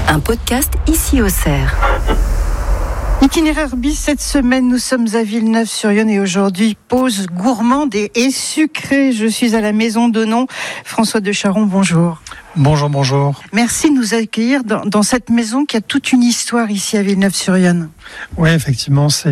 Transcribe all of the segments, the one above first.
un podcast ici au Cerf. Itinéraire bis, cette semaine, nous sommes à Villeneuve-sur-Yonne et aujourd'hui, pause gourmande et sucrée. Je suis à la Maison d'Onon. François de Charon, bonjour. Bonjour. Merci de nous accueillir dans cette maison qui a toute une histoire ici à Villeneuve-sur-Yonne. Oui, effectivement, c'est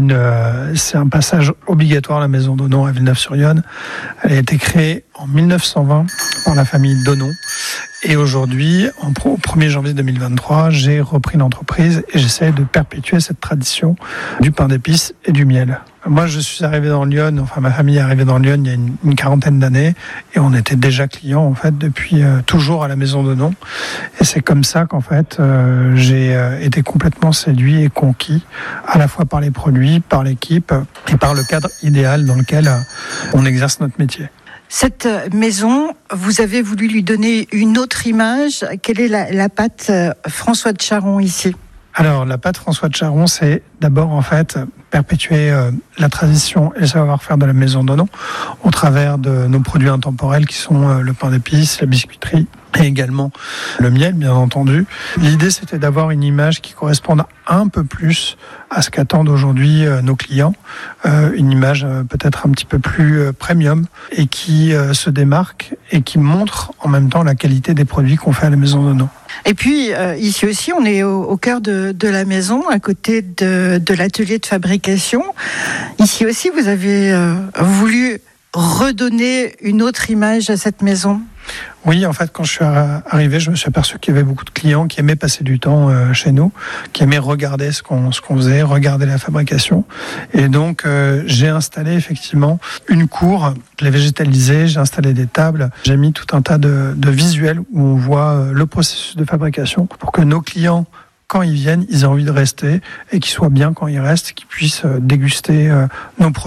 un passage obligatoire à la Maison d'Onon à Villeneuve-sur-Yonne. Elle a été créée en 1920 par la famille d'Onon. Et aujourd'hui, au 1er janvier 2023, j'ai repris l'entreprise et j'essaie de perpétuer cette tradition du pain d'épices et du miel. Moi, je suis arrivé dans Lyon, ma famille est arrivée dans Lyon il y a une quarantaine d'années et on était déjà clients en fait depuis toujours à la Maison d'Onon. Et c'est comme ça qu'en fait j'ai été complètement séduit et conquis à la fois par les produits, par l'équipe et par le cadre idéal dans lequel on exerce notre métier. Cette maison, vous avez voulu lui donner une autre image. Quelle est la patte François de Charon ici ? Alors, la patte François de Charon, c'est d'abord en fait perpétuer la tradition et le savoir-faire de la Maison d'Onon au travers de nos produits intemporels qui sont le pain d'épices, la biscuiterie et également le miel, bien entendu. L'idée, c'était d'avoir une image qui corresponde un peu plus à ce qu'attendent aujourd'hui nos clients, une image peut-être un petit peu plus premium et qui se démarque et qui montre en même temps la qualité des produits qu'on fait à la Maison d'Onon. Et puis, ici aussi, on est au cœur de la maison, à côté de l'atelier de fabrication. Ici aussi, vous avez voulu redonner une autre image à cette maison. Oui, en fait, quand je suis arrivé, je me suis aperçu qu'il y avait beaucoup de clients qui aimaient passer du temps chez nous, qui aimaient regarder ce qu'on faisait, regarder la fabrication. Et donc, j'ai installé effectivement une cour, je l'ai végétalisée, j'ai installé des tables, j'ai mis tout un tas de visuels où on voit le processus de fabrication pour que nos clients, quand ils viennent, ils aient envie de rester et qu'ils soient bien quand ils restent, qu'ils puissent déguster nos produits.